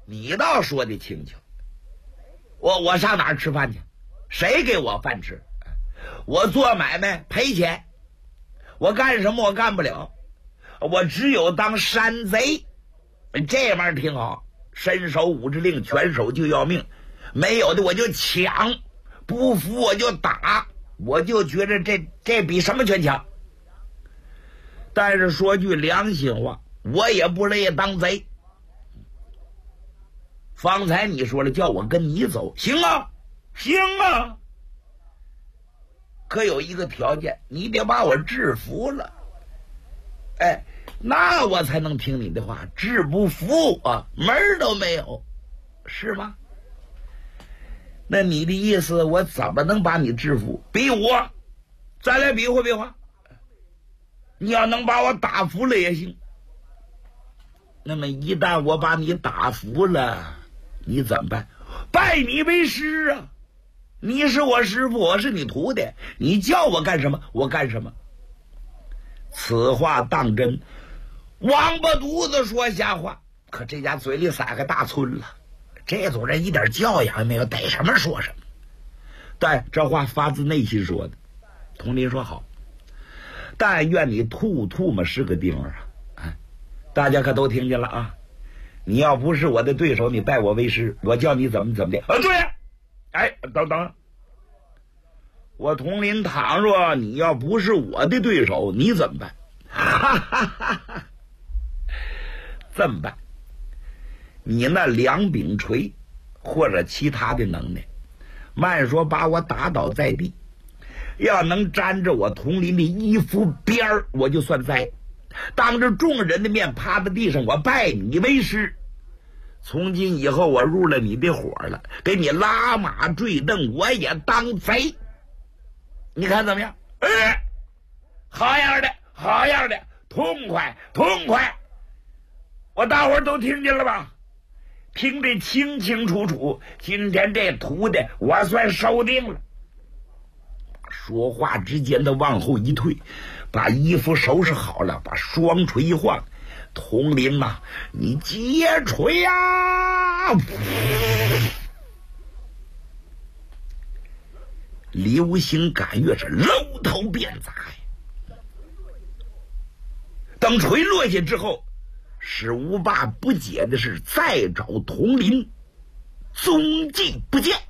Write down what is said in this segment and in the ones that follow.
你倒说的轻巧。我上哪儿吃饭去？谁给我饭吃？我做买卖赔钱，我干什么我干不了，我只有当山贼。这玩意儿挺好，伸手五指令，拳手就要命，没有的我就抢，不服我就打，我就觉得这比什么全强。但是说句良心话，我也不乐意当贼。方才你说了叫我跟你走，行啊，行啊，可有一个条件，你得把我制服了。哎，那我才能听你的话，制不服啊，门儿都没有，是吗？那你的意思，我怎么能把你制服？比武，咱俩比划比划。你要能把我打服了也行。那么一旦我把你打服了，你怎么办？拜你为师啊！你是我师傅，我是你徒弟，你叫我干什么我干什么。此话当真，王八犊子说瞎话，可这家嘴里撒个大村了。这种人一点教养也没有，逮什么说什么。但这话发自内心说的。佟林说好，但愿你吐嘛是个地方啊！大家可都听见了啊！你要不是我的对手，你拜我为师，我叫你怎么的对呀！哎，等，我佟林倘若你要不是我的对手，你怎么办？哈哈哈哈！这么办？你那两柄锤或者其他的能耐，慢说把我打倒在地，要能沾着我佟林的衣服边儿，我就算栽。当着众人的面趴在地上，我拜你为师。从今以后我入了你的伙了，给你拉马坠镫，我也当贼。你看怎么样？好样的，好样的，痛快痛快！我大伙儿都听见了吧？听得清清楚楚，今天这徒弟我算收定了。说话之间的往后一退，把衣服收拾好了，把双锤一晃，佟林呐，你接锤呀！流星赶月是楼头变砸呀。等锤落下之后，使吴霸不解的是，再找佟林，踪迹不见。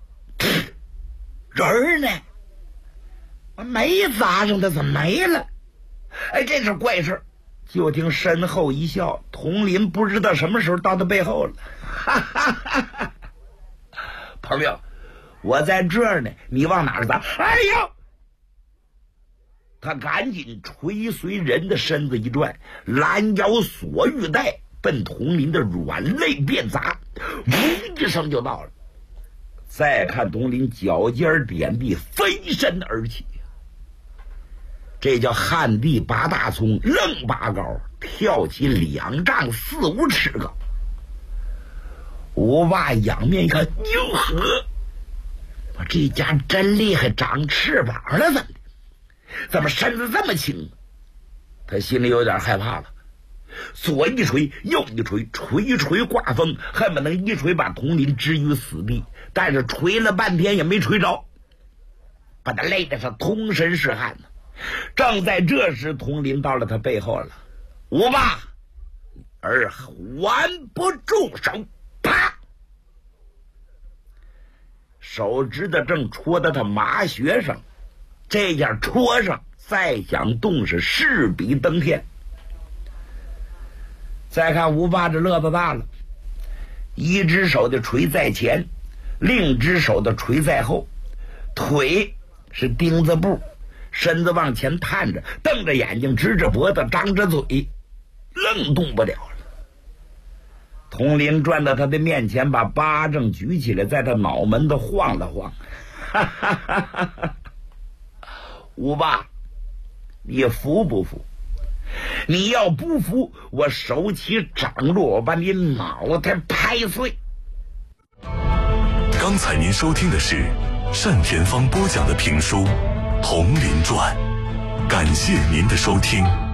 人呢？没砸上，他怎么没了？哎，这是怪事。就听身后一笑，佟林不知道什么时候到他背后了。哈哈哈哈！朋友，我在这儿呢，你往哪儿砸？哎呦！他赶紧垂随人的身子一转，拦腰锁玉带，奔佟林的软肋便砸，呜一声就到了。再看佟林脚尖点地，飞身而起，这叫旱地拔大葱，愣拔高，跳起2丈4、5尺高。吴霸仰面一看，哟呵，我这家真厉害，长翅膀了怎么的？怎么身子这么轻？他心里有点害怕了，左一锤右一锤，锤锤挂风，恨不能一锤把佟林置于死地。但是锤了半天也没锤着，把他累得是通身是汗呢。正在这时，佟林到了他背后了。吴霸，而还不住手！啪！手指头正戳到他麻穴上，这下戳上，再想动是势比登天。再看吴霸这乐子大了，一只手的锤在前，另一只手的锤在后，腿是钉子步，身子往前探着，瞪着眼睛，直着脖子，张着嘴，愣动不了了。佟林转到他的面前，把巴掌举起来，在他脑门子晃了晃。哈哈哈哈哈！吴霸，你服不服？你要不服，我手起掌落，我把你脑袋拍碎。 刚才您收听的是单田芳播讲的评书《佟林传》，感谢您的收听。